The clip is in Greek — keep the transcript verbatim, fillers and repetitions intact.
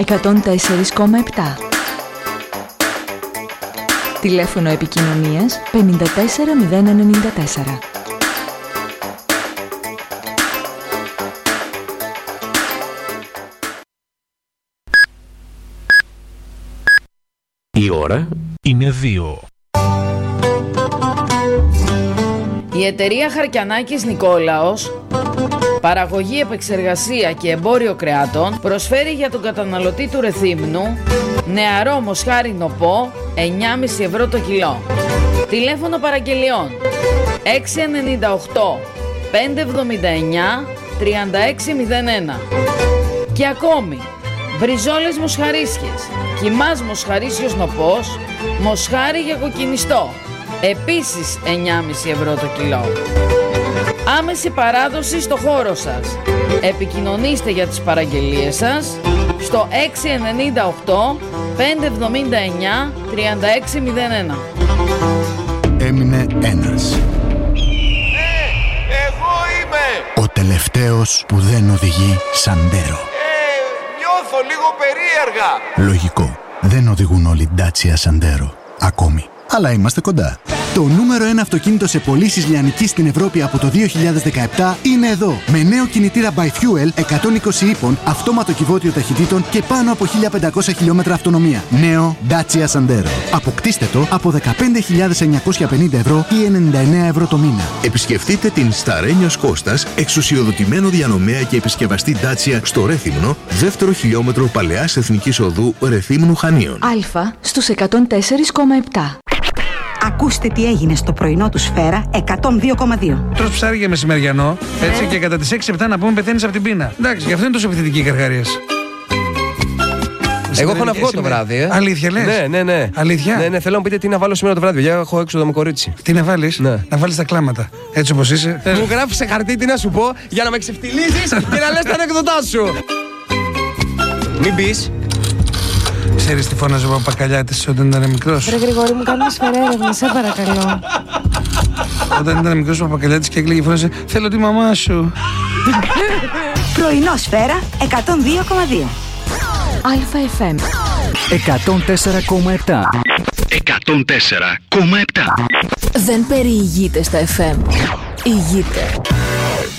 εκατόν τέσσερα κόμμα επτά. Τηλέφωνο επικοινωνίας πενήντα τέσσερα μηδέν ενενήντα τέσσερα. Η ώρα είναι δύο. Η εταιρεία Χαρκιανάκης Νικόλαος, παραγωγή, επεξεργασία και εμπόριο κρεάτων, προσφέρει για τον καταναλωτή του Ρεθύμνου νεαρό μοσχάρι νοπό εννιά κόμμα πέντε ευρώ το κιλό. Τηλέφωνο παραγγελιών έξι εννιά οκτώ πέντε εβδομήντα εννιά τριάντα έξι μηδέν ένα. Και ακόμη μπριζόλες μοσχαρίσιες, κιμάς μοσχαρίσιος νοπός, μοσχάρι για κοκκινιστό, επίσης εννιά κόμμα πέντε ευρώ το κιλό. Άμεση παράδοση στο χώρο σας. Επικοινωνήστε για τις παραγγελίες σας στο έξι εννιά οκτώ πέντε εβδομήντα εννιά τριάντα έξι μηδέν ένα. Έμεινε ένας. Ναι, εγώ είμαι! Ο τελευταίος που δεν οδηγεί Σαντέρο. Ε, νιώθω λίγο περίεργα. Λογικό. Δεν οδηγούν όλοι Dacia Sandero. Ακόμη. Αλλά είμαστε κοντά. Το νούμερο ένα αυτοκίνητο σε πωλήσεις λιανικής στην Ευρώπη από το δύο χιλιάδες δεκαεπτά είναι εδώ. Με νέο κινητήρα by Fuel εκατόν είκοσι ύπων, αυτόματο κυβότιο ταχυτήτων και πάνω από χίλια πεντακόσια χιλιόμετρα αυτονομία. Νέο Dacia Sandero. Αποκτήστε το από δεκαπέντε χιλιάδες εννιακόσια πενήντα ευρώ ή ενενήντα εννέα ευρώ το μήνα. Επισκεφτείτε την Σταρένιος Κώστας, εξουσιοδοτημένο διανομέα και επισκευαστή Dacia στο Ρέθυμνο, δεύτερο χιλιόμετρο Παλαιάς Εθνικής Οδού Ρεθύμνου Χανίων. Α στους εκατόν τέσσερα κόμμα επτά. Ακούστε τι έγινε στο πρωινό του Σφαίρα εκατόν δύο κόμμα δύο. Τρως ψάρι για μεσημεριανό, έτσι, και κατά τις έξι επτά να πούμε πεθαίνεις από την πείνα. Εντάξει, γι' αυτό είναι τόσο επιθετική η καρχαρία. Εγώ έχω να βγω το βράδυ, ε. Αλήθεια λες? Ναι, ναι, ναι. Αλήθεια? Ναι, ναι, θέλω να μου πείτε τι να βάλω σήμερα το βράδυ. Για έχω έξοδο με κορίτσι. Τι να βάλεις? Ναι. Να βάλεις τα κλάματα. Έτσι όπως είσαι. Μου γράφεις σε χαρτί τι να σου πω για να με ξεφτιλίζεις και να λες τα ανεκδοτά σου. Μην πεις. Ξέρεις τι φώναζε ο Παπακαλιάτης όταν ήταν μικρός? Ρε Γρηγόρη μου, κάνουμε σφαιρέρευνα, σε παρακαλώ. Όταν ήταν μικρός ο Παπακαλιάτης και έκλαιγε, φώναζε «Θέλω τη μαμά σου». Πρωινό Σφαίρα εκατόν δύο κόμμα δύο. Α-εφ εμ εκατόν τέσσερα κόμμα επτά. εκατόν τέσσερα κόμμα επτά. δεν περιηγείται στα εφ εμ. Ηγείται.